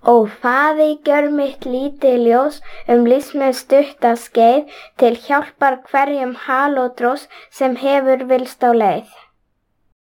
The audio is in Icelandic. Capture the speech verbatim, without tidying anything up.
Ó Faðir, gjör mitt lítið ljós um lífsins stutta skeið til hjálpar hverjum halódross sem hefur villst á leið.